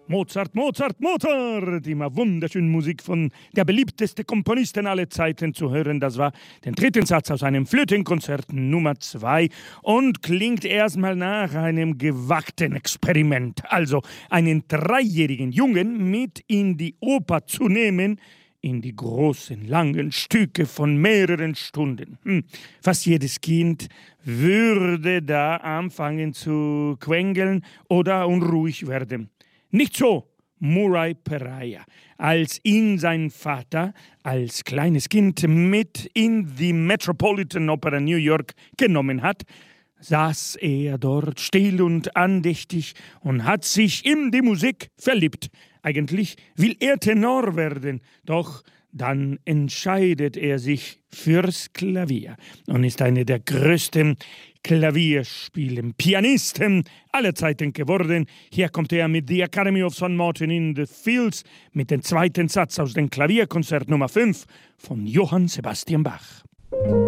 Mozart, Mozart, Mozart! Immer wunderschöne Musik von der beliebteste Komponisten aller Zeiten zu hören. Das war der dritte Satz aus einem Flötenkonzert Nummer 2 und klingt erstmal nach einem gewagten Experiment. Also einen 3-jährigen Jungen mit in die Oper zu nehmen, in die großen, langen Stücke von mehreren Stunden. Fast jedes Kind würde da anfangen zu quengeln oder unruhig werden. Nicht so Murray Peraia. Als ihn sein Vater als kleines Kind mit in die Metropolitan Opera New York genommen hat, saß er dort still und andächtig und hat sich in die Musik verliebt. Eigentlich will er Tenor werden, doch dann entscheidet er sich fürs Klavier und ist einer der größten Pianisten aller Zeiten geworden. Hier kommt er mit The Academy of St. Martin in the Fields mit dem zweiten Satz aus dem Klavierkonzert Nummer 5 von Johann Sebastian Bach.